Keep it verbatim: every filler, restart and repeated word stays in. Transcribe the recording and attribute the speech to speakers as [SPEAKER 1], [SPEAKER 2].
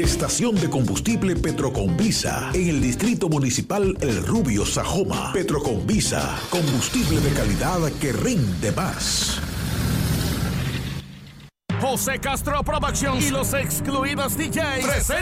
[SPEAKER 1] Estación de combustible Petroconvisa en el Distrito Municipal El Rubio, Sajoma. Petroconvisa, combustible de calidad que rinde más.
[SPEAKER 2] José Castro Productions y los excluidos D Js